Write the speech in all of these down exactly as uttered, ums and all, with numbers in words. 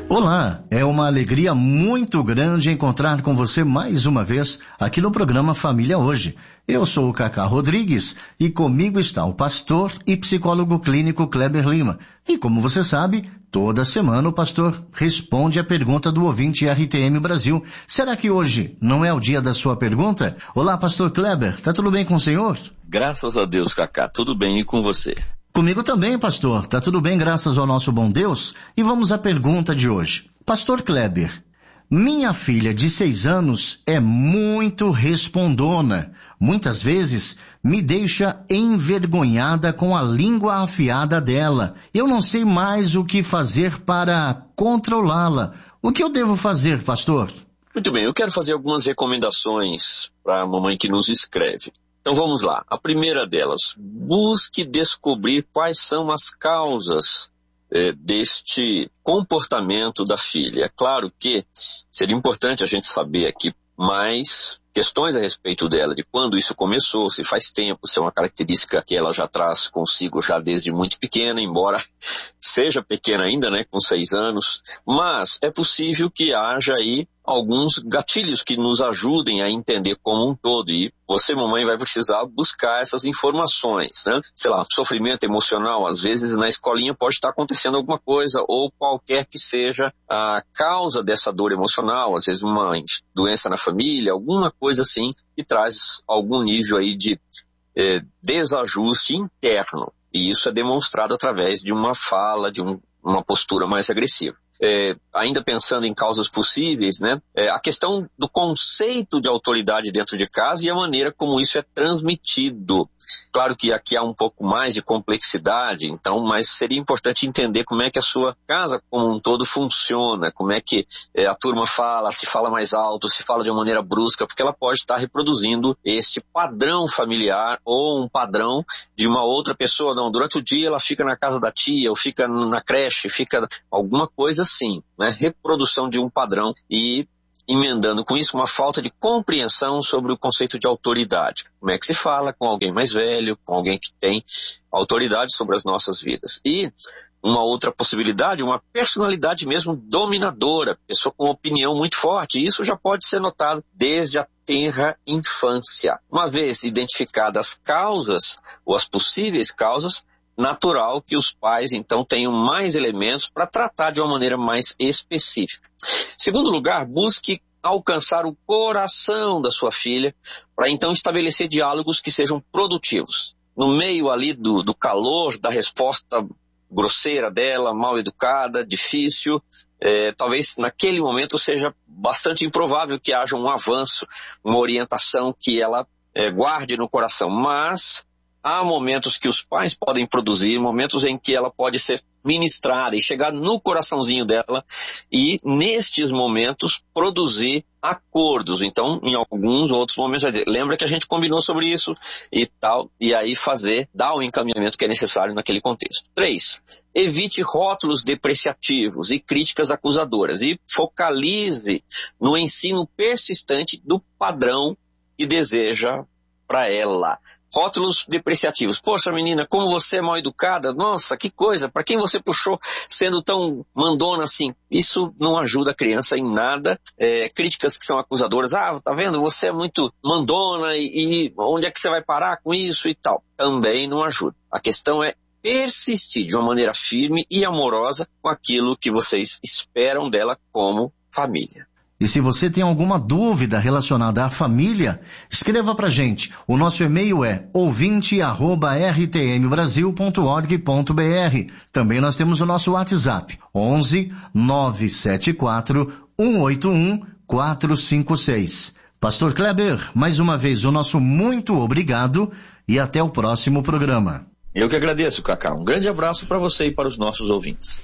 Olá, é uma alegria muito grande encontrar com você mais uma vez aqui no programa Família Hoje. Eu sou o Cacá Rodrigues e comigo está o pastor e psicólogo clínico Kleber Lima. E como você sabe, toda semana o pastor responde a pergunta do ouvinte R T M Brasil. Será que hoje não é o dia da sua pergunta? Olá, pastor Kleber, tá tudo bem com o senhor? Graças a Deus, Cacá, tudo bem e com você? Comigo também, pastor. Tá tudo bem, graças ao nosso bom Deus? E vamos à pergunta de hoje. Pastor Kleber, minha filha de seis anos é muito respondona. Muitas vezes me deixa envergonhada com a língua afiada dela. Eu não sei mais o que fazer para controlá-la. O que eu devo fazer, pastor? Muito bem, eu quero fazer algumas recomendações para a mamãe que nos escreve. Então vamos lá. A primeira delas, busque descobrir quais são as causas eh, deste comportamento da filha. É claro que seria importante a gente saber aqui mais questões a respeito dela, de quando isso começou, se faz tempo, se é uma característica que ela já traz consigo já desde muito pequena, embora seja pequena ainda, né, com seis anos, mas é possível que haja aí alguns gatilhos que nos ajudem a entender como um todo, e você, mamãe, vai precisar buscar essas informações, né? Sei lá, sofrimento emocional, às vezes na escolinha pode estar acontecendo alguma coisa, ou qualquer que seja a causa dessa dor emocional, às vezes uma doença na família, alguma coisa assim, que traz algum nível aí de eh, desajuste interno, e isso é demonstrado através de uma fala, de um, uma postura mais agressiva. É, ainda pensando em causas possíveis, né, é, a questão do conceito de autoridade dentro de casa e a maneira como isso é transmitido. Claro que aqui há um pouco mais de complexidade, então, mas seria importante entender como é que a sua casa como um todo funciona, como é que é, a turma fala, se fala mais alto, se fala de uma maneira brusca, porque ela pode estar reproduzindo este padrão familiar ou um padrão de uma outra pessoa. Não, durante o dia ela fica na casa da tia, ou fica na creche, fica alguma coisa assim, né? Reprodução de um padrão e emendando com isso uma falta de compreensão sobre o conceito de autoridade. Como é que se fala com alguém mais velho, com alguém que tem autoridade sobre as nossas vidas. E uma outra possibilidade, uma personalidade mesmo dominadora, pessoa com opinião muito forte. Isso já pode ser notado desde a tenra infância. Uma vez identificadas as causas, ou as possíveis causas, natural que os pais, então, tenham mais elementos para tratar de uma maneira mais específica. Segundo lugar, busque alcançar o coração da sua filha para, então, estabelecer diálogos que sejam produtivos. No meio ali do, do calor, da resposta grosseira dela, mal educada, difícil, é, talvez naquele momento seja bastante improvável que haja um avanço, uma orientação que ela é, guarde no coração, mas há momentos que os pais podem produzir, momentos em que ela pode ser ministrada e chegar no coraçãozinho dela e, nestes momentos, produzir acordos. Então, em alguns outros momentos, vai dizer, lembra que a gente combinou sobre isso e tal, e aí fazer, dar o encaminhamento que é necessário naquele contexto. Três, evite rótulos depreciativos e críticas acusadoras e focalize no ensino persistente do padrão que deseja para ela. Rótulos depreciativos. Poxa, menina, como você é mal educada. Nossa, que coisa. Para quem você puxou sendo tão mandona assim? Isso não ajuda a criança em nada. É, críticas que são acusadoras. Ah, tá vendo? Você é muito mandona e, e onde é que você vai parar com isso e tal? Também não ajuda. A questão é persistir de uma maneira firme e amorosa com aquilo que vocês esperam dela como família. E se você tem alguma dúvida relacionada à família, escreva pra gente. O nosso e-mail é ouvinte arroba r t m brasil ponto org ponto b r. Também nós temos o nosso WhatsApp, onze nove sete quatro um oito um quatro cinco seis. Pastor Kleber, mais uma vez o nosso muito obrigado e até o próximo programa. Eu que agradeço, Cacá. Um grande abraço para você e para os nossos ouvintes.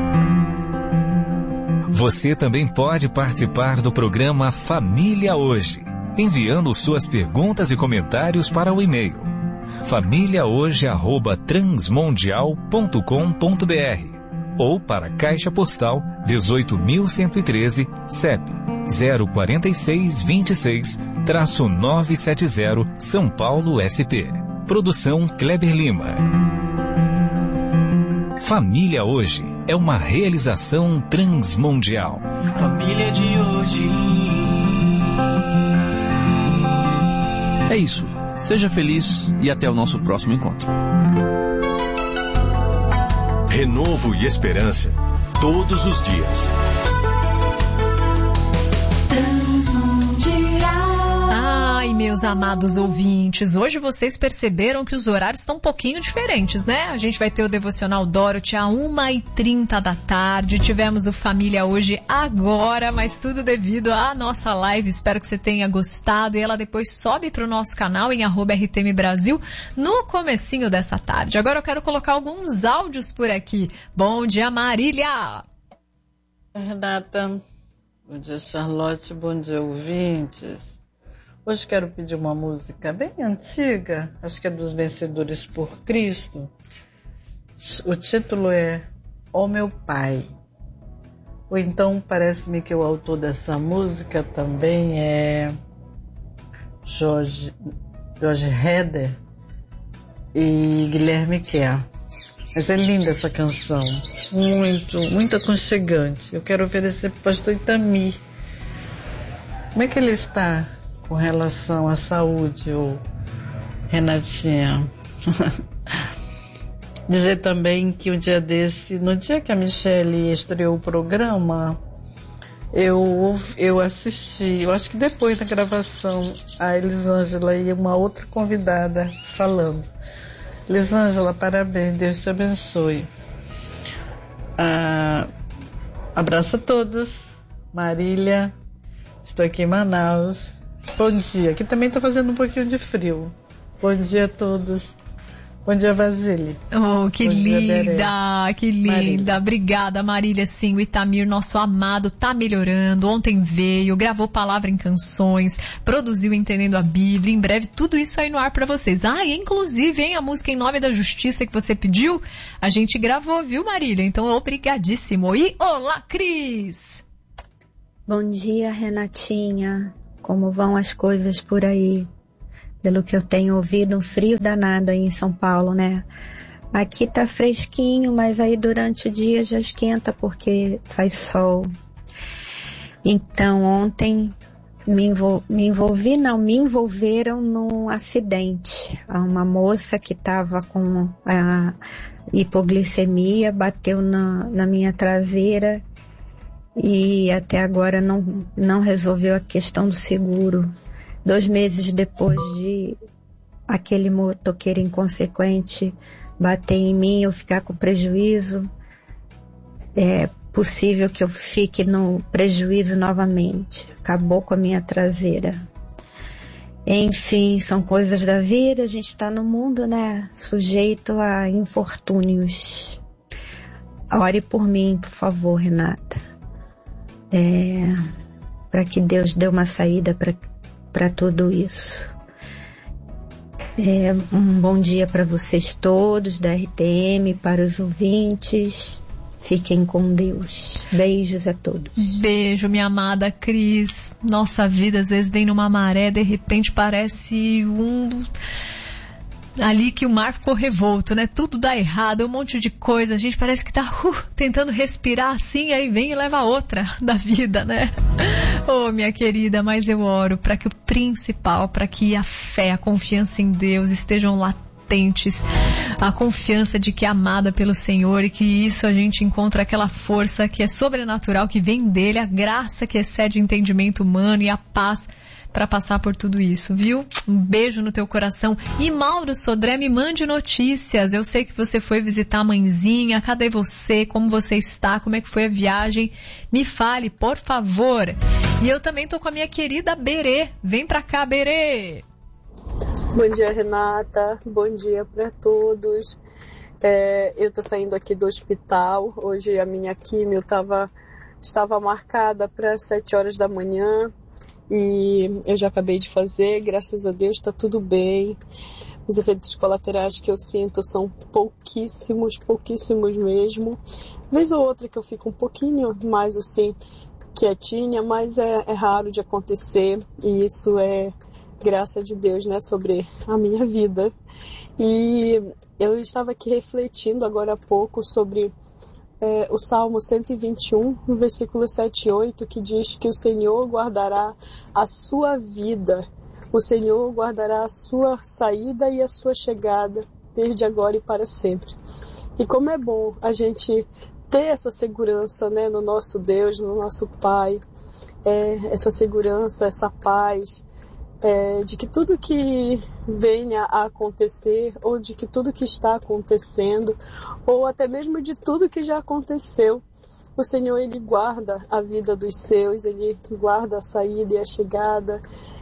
Você também pode participar do programa Família Hoje, enviando suas perguntas e comentários para o e-mail família hoje arroba transmundial ponto com ponto b r ou para a Caixa Postal dezoito mil cento e treze, C E P zero quatro seis dois seis, nove sete zero, São Paulo, S P. Produção Kleber Lima. Família Hoje é uma realização transmundial. Família de hoje. É isso. Seja feliz e até o nosso próximo encontro. Renovo e esperança todos os dias. Ai, meus amados ouvintes, hoje vocês perceberam que os horários estão um pouquinho diferentes, né? A gente vai ter o Devocional Dorothy a uma e trinta da tarde, tivemos o Família Hoje agora, mas tudo devido à nossa live. Espero que você tenha gostado e ela depois sobe para o nosso canal em arroba R T M Brasil no comecinho dessa tarde. Agora eu quero colocar alguns áudios por aqui. Bom dia, Marília! Renata, bom dia, Charlotte, bom dia, ouvintes. Hoje quero pedir uma música bem antiga, acho que é dos Vencedores por Cristo. O título é Ó Meu Pai. Ou então parece-me que o autor dessa música também é Jorge, Jorge Heder e Guilherme Kerr. Mas é linda essa canção, muito, muito aconchegante. Eu quero oferecer para o pastor Itami. Como é que ele está com relação à saúde, ô Renatinha? Dizer também que um dia desse, no dia que a Michele estreou o programa, eu, eu assisti, eu acho que depois da gravação, a Elisângela e uma outra convidada falando. Elisângela, parabéns, Deus te abençoe. Ah, abraço a todos. Marília, estou aqui em Manaus. Bom dia, aqui também está fazendo um pouquinho de frio. Bom dia a todos. Bom dia, Vasile. Oh, que Bom linda, dia, que linda. Marília. Obrigada, Marília. Sim, o Itamir, nosso amado, tá melhorando. Ontem veio, gravou palavra em canções, produziu Entendendo a Bíblia. Em breve, tudo isso aí no ar pra vocês. Ah, e inclusive, hein, a música Em Nome da Justiça que você pediu, a gente gravou, viu, Marília? Então, obrigadíssimo. E olá, Cris! Bom dia, Renatinha. Como vão as coisas por aí? Pelo que eu tenho ouvido, um frio danado aí em São Paulo, né? Aqui tá fresquinho, mas aí durante o dia já esquenta porque faz sol. Então, ontem me, envol... me envolvi, não, me envolveram num acidente. Uma moça que estava com a hipoglicemia bateu na, na minha traseira e até agora não, não resolveu a questão do seguro. Dois meses depois de aquele motoqueiro inconsequente bater em mim, eu ficar com prejuízo, é possível que eu fique no prejuízo novamente. Acabou com a minha traseira. Enfim, são coisas da vida, a gente está no mundo, né? Sujeito a infortúnios. Ore por mim, por favor, Renata. É, para que Deus dê uma saída para para tudo isso. É, um bom dia para vocês todos da R T M, para os ouvintes. Fiquem com Deus. Beijos a todos. Beijo, minha amada Cris. Nossa vida às vezes vem numa maré, de repente parece um... ali que o mar ficou revolto, né? Tudo dá errado, um monte de coisa. A gente parece que tá uh, tentando respirar assim, aí vem e leva outra da vida, né? Oh, minha querida, mas eu oro para que o principal, para que a fé, a confiança em Deus estejam latentes, a confiança de que é amada pelo Senhor e que isso a gente encontra aquela força que é sobrenatural, que vem dele, a graça que excede o entendimento humano e a paz para passar por tudo isso, viu? Um beijo no teu coração. E Mauro Sodré, me mande notícias. Eu sei que você foi visitar a mãezinha. Cadê você? Como você está? Como é que foi a viagem? Me fale, por favor. E eu também tô com a minha querida Berê. Vem pra cá, Berê. Bom dia, Renata. Bom dia para todos. É, eu tô saindo aqui do hospital. Hoje a minha químio tava, estava marcada para sete horas da manhã. E eu já acabei de fazer, graças a Deus está tudo bem. Os efeitos colaterais que eu sinto são pouquíssimos, pouquíssimos mesmo. Vez ou outra que eu fico um pouquinho mais assim, quietinha, mas é, é raro de acontecer. E isso é graça de Deus, né, sobre a minha vida. E eu estava aqui refletindo agora há pouco sobre é, o Salmo cento e vinte e um, no versículo sete e oito, que diz que o Senhor guardará a sua vida, o Senhor guardará a sua saída e a sua chegada, desde agora e para sempre. E como é bom a gente ter essa segurança, né, no nosso Deus, no nosso Pai, é, essa segurança, essa paz, É, de que tudo que venha a acontecer, ou de que tudo que está acontecendo, ou até mesmo de tudo que já aconteceu, o Senhor, Ele guarda a vida dos seus, Ele guarda a saída e a chegada,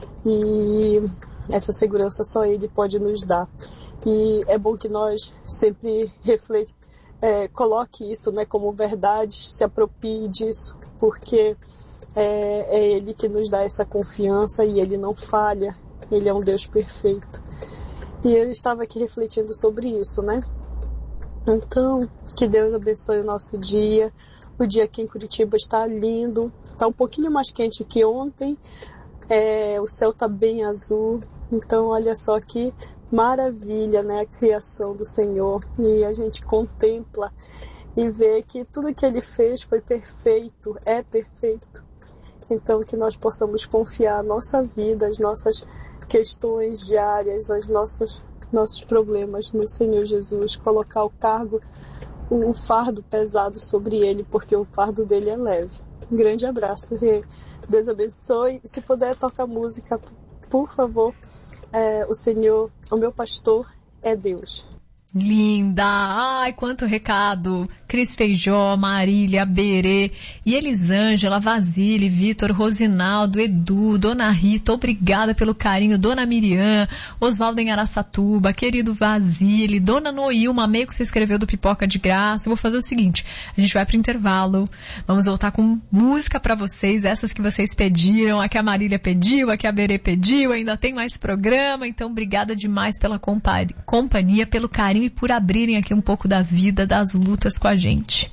e essa segurança só Ele pode nos dar. E é bom que nós sempre reflet, é, coloque isso, né, como verdade, se aproprie disso, porque É, é Ele que nos dá essa confiança e Ele não falha, Ele é um Deus perfeito. E eu estava aqui refletindo sobre isso, né? Então, que Deus abençoe o nosso dia. O dia aqui em Curitiba está lindo, está um pouquinho mais quente que ontem, é, o céu está bem azul. Então, olha só que maravilha, né? A criação do Senhor. E a gente contempla e vê que tudo que Ele fez foi perfeito, é perfeito. Então, que nós possamos confiar a nossa vida, as nossas questões diárias, os nossos, nossos problemas no Senhor Jesus, colocar o cargo, o fardo pesado sobre Ele, porque o fardo dele é leve. Um grande abraço, Deus abençoe. E se puder tocar música, por favor, é, o Senhor, o meu pastor é Deus. Linda! Ai, quanto recado! Cris Feijó, Marília, Berê, e Elisângela, Vasile, Vitor, Rosinaldo, Edu, Dona Rita, obrigada pelo carinho, Dona Miriam, Osvaldo em Araçatuba, querido Vasile, Dona Noilma, amei que você escreveu do Pipoca de Graça. Eu vou fazer o seguinte, a gente vai pro intervalo, vamos voltar com música pra vocês, essas que vocês pediram, a que a Marília pediu, a que a Berê pediu, ainda tem mais programa, então obrigada demais pela companhia, pelo carinho e por abrirem aqui um pouco da vida, das lutas com a gente.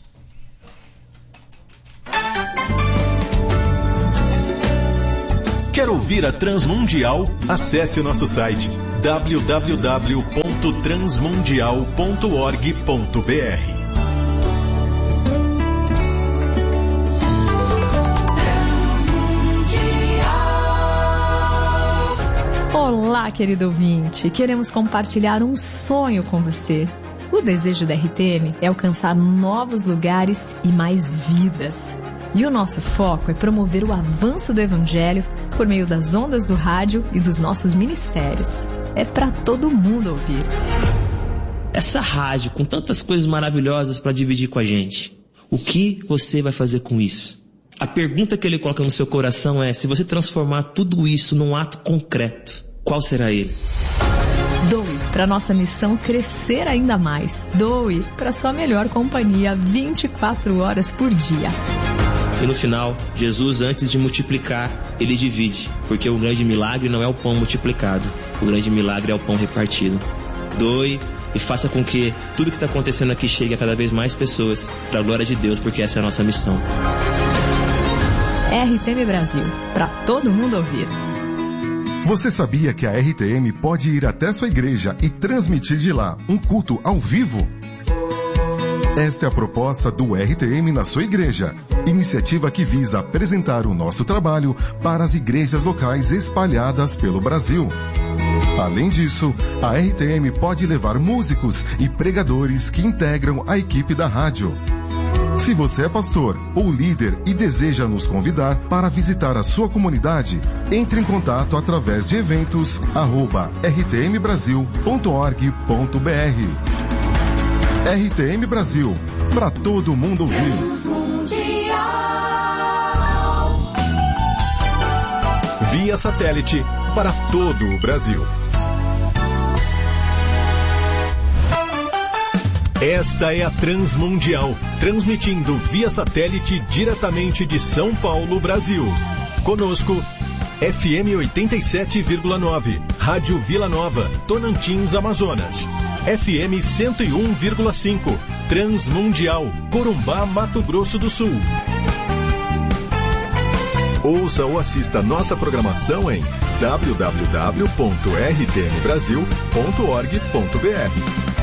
Quer ouvir a Transmundial? Acesse o nosso site w w w ponto transmundial ponto org ponto b r. Olá, querido ouvinte. Queremos compartilhar um sonho com você. O desejo da R T M é alcançar novos lugares e mais vidas. E o nosso foco é promover o avanço do Evangelho por meio das ondas do rádio e dos nossos ministérios. É para todo mundo ouvir. Essa rádio com tantas coisas maravilhosas para dividir com a gente, o que você vai fazer com isso? A pergunta que ele coloca no seu coração é: se você transformar tudo isso num ato concreto, qual será ele? Doe para nossa missão crescer ainda mais. Doe para sua melhor companhia vinte e quatro horas por dia. E no final, Jesus, antes de multiplicar, ele divide, porque o grande milagre não é o pão multiplicado, o grande milagre é o pão repartido. Doe e faça com que tudo que está acontecendo aqui chegue a cada vez mais pessoas, para a glória de Deus, porque essa é a nossa missão. R T M Brasil, para todo mundo ouvir. Você sabia que a R T M pode ir até sua igreja e transmitir de lá um culto ao vivo? Esta é a proposta do R T M na sua igreja, iniciativa que visa apresentar o nosso trabalho para as igrejas locais espalhadas pelo Brasil. Além disso, a R T M pode levar músicos e pregadores que integram a equipe da rádio. Se você é pastor ou líder e deseja nos convidar para visitar a sua comunidade, entre em contato através de eventos arroba r t m brasil ponto org ponto b r. R T M Brasil, para todo mundo ouvir. Via satélite para todo o Brasil. Esta é a Transmundial, transmitindo via satélite diretamente de São Paulo, Brasil. Conosco, F M oitenta e sete vírgula nove, Rádio Vila Nova, Tocantins, Amazonas. F M cento e um vírgula cinco, Transmundial, Corumbá, Mato Grosso do Sul. Ouça ou assista nossa programação em w w w ponto r t m brasil ponto org ponto b r.